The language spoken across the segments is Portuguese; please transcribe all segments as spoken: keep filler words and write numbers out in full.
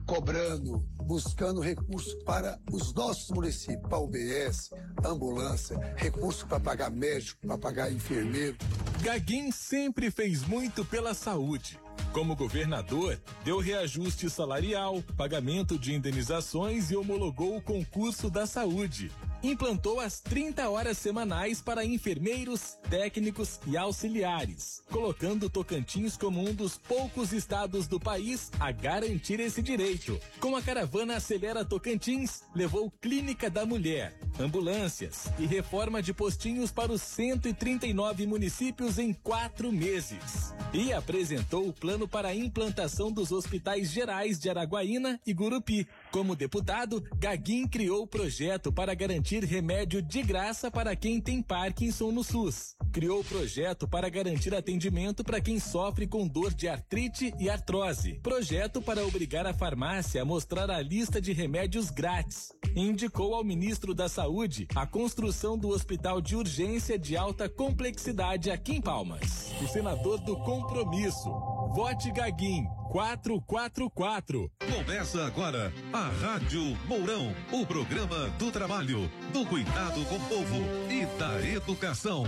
cobrando, buscando recursos para os nossos municípios, para U B S, ambulância, recursos para pagar médico, para pagar enfermeiro. Gagin sempre fez muito pela saúde. Como governador, deu reajuste salarial, pagamento de indenizações e homologou o concurso da saúde. Implantou as trinta horas semanais para enfermeiros, técnicos e auxiliares, colocando Tocantins como um dos poucos estados do país a garantir esse direito. Com a caravana Acelera Tocantins, levou Clínica da Mulher, ambulâncias e reforma de postinhos para os cento e trinta e nove municípios em quatro meses. E apresentou o plano para a implantação dos hospitais gerais de Araguaína e Gurupi. Como deputado, Gagin criou o projeto para garantir remédio de graça para quem tem Parkinson no SUS. Criou o projeto para garantir atendimento para quem sofre com dor de artrite e artrose. Projeto para obrigar a farmácia a mostrar a lista de remédios grátis. Indicou ao ministro da Saúde a construção do Hospital de Urgência de Alta Complexidade aqui em Palmas. O senador do Compromisso. Vote Gagin quatro quatro quatro. Começa agora a Rádio Mourão, o programa do trabalho, do cuidado com o povo e da educação.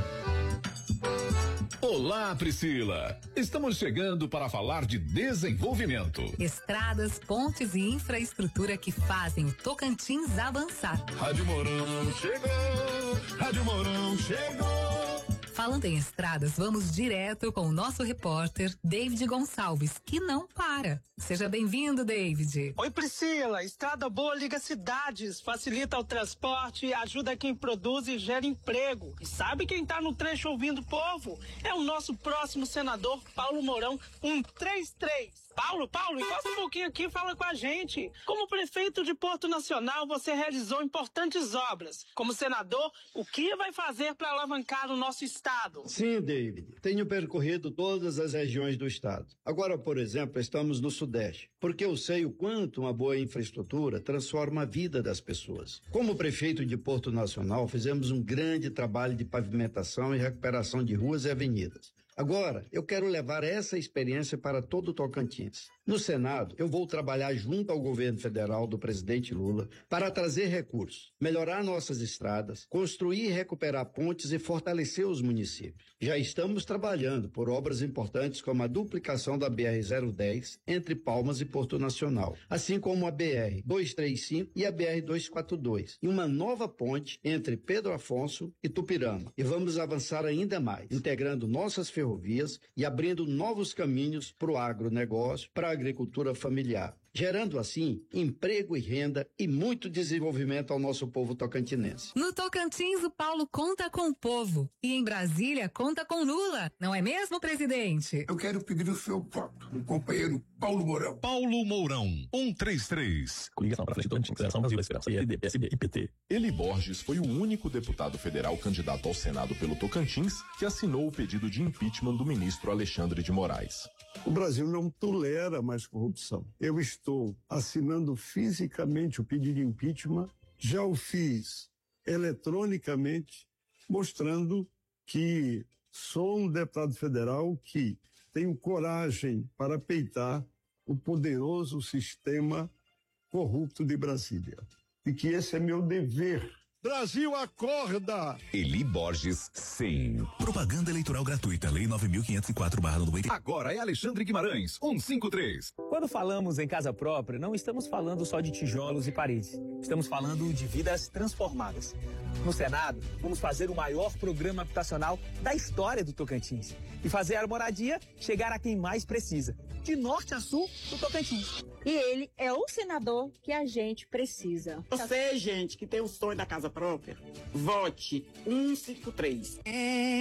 Olá, Priscila. Estamos chegando para falar de desenvolvimento. Estradas, pontes e infraestrutura que fazem o Tocantins avançar. Rádio Mourão chegou, Rádio Mourão chegou. Falando em estradas, vamos direto com o nosso repórter, David Gonçalves, que não para. Seja bem-vindo, David. Oi, Priscila. Estrada boa liga cidades, facilita o transporte, ajuda quem produz e gera emprego. E sabe quem tá no trecho ouvindo o povo? É o nosso próximo senador, Paulo Mourão, um três três. Paulo, Paulo, encosta um pouquinho aqui e fala com a gente. Como prefeito de Porto Nacional, você realizou importantes obras. Como senador, o que vai fazer para alavancar o nosso estado? Sim, David. Tenho percorrido todas as regiões do estado. Agora, por exemplo, estamos no Sudeste, porque eu sei o quanto uma boa infraestrutura transforma a vida das pessoas. Como prefeito de Porto Nacional, fizemos um grande trabalho de pavimentação e recuperação de ruas e avenidas. Agora, eu quero levar essa experiência para todo o Tocantins. No Senado, eu vou trabalhar junto ao governo federal do presidente Lula para trazer recursos, melhorar nossas estradas, construir e recuperar pontes e fortalecer os municípios. Já estamos trabalhando por obras importantes como a duplicação da B R zero dez entre Palmas e Porto Nacional, assim como a B R duzentos e trinta e cinco e a B R duzentos e quarenta e dois, e uma nova ponte entre Pedro Afonso e Tupirama. E vamos avançar ainda mais, integrando nossas ferrovias ferrovias e abrindo novos caminhos para o agronegócio, para a agricultura familiar, gerando assim emprego e renda e muito desenvolvimento ao nosso povo tocantinense. No Tocantins, o Paulo conta com o povo e em Brasília conta com Lula, não é mesmo, presidente? Eu quero pedir o seu voto, o companheiro Paulo Mourão. Paulo Mourão, um três três. Coligação para frente do Tocantins, Federação Brasil da Esperança, I R D, P S B e P T. Eli Borges foi o único deputado federal candidato ao Senado pelo Tocantins que assinou o pedido de impeachment do ministro Alexandre de Moraes. O Brasil não tolera mais corrupção. Eu estou assinando fisicamente o pedido de impeachment, já o fiz eletronicamente, mostrando que sou um deputado federal que tenho coragem para peitar o poderoso sistema corrupto de Brasília. E que esse é meu dever. Brasil, acorda! Eli Borges, sim. Propaganda eleitoral gratuita, Lei nove mil quinhentos e quatro barra noventa. Agora é Alexandre Guimarães, um cinco três. Quando falamos em casa própria, não estamos falando só de tijolos e paredes. Estamos falando de vidas transformadas. No Senado, vamos fazer o maior programa habitacional da história do Tocantins e fazer a moradia chegar a quem mais precisa, de norte a sul do Tocantins. E ele é o senador que a gente precisa. Você, gente, que tem o sonho da casa própria, vote um cinco três. É...